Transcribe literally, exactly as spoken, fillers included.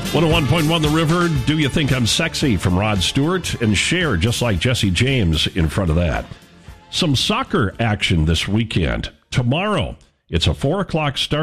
one oh one point one The River, Do You Think I'm Sexy from Rod Stewart, and Cher, just like Jesse James in front of that. Some soccer action this weekend. Tomorrow, it's a four o'clock start.